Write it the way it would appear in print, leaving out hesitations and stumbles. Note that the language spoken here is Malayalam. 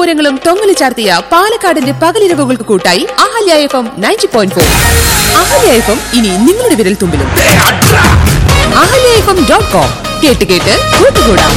പൂരങ്ങളും തൊങ്ങലു ചാർത്തിയ പാലക്കാടിന്റെ പകലിരവുകൾക്ക് കൂട്ടായി അഹല്യ FM 90.4. അഹല്യ FM ഇനി നിങ്ങളുടെ വിരൽ തുമ്പിലും. ahalyafm.com കേട്ട് കേട്ട് കൂട്ടുകൂടാം.